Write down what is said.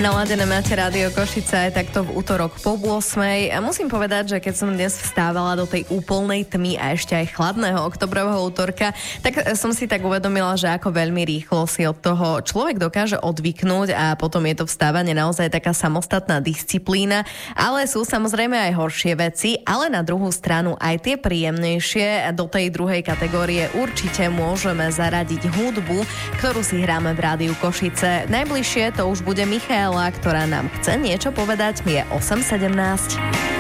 Naladené máte Rádio Košice aj takto v útorok po 8. A musím povedať, že keď som dnes vstávala do tej úplnej tmy a ešte aj chladného oktobrového útorka, tak som si tak uvedomila, že ako veľmi rýchlo si od toho človek dokáže odvyknúť a potom je to vstávanie naozaj taká samostatná disciplína. Ale sú samozrejme aj horšie veci, ale na druhú stranu aj tie príjemnejšie. Do tej druhej kategórie určite môžeme zaradiť hudbu, ktorú si hráme v Rádiu Košice. Najbližšie to už bude Michaela, ktorá nám chce niečo povedať. Je 8:17.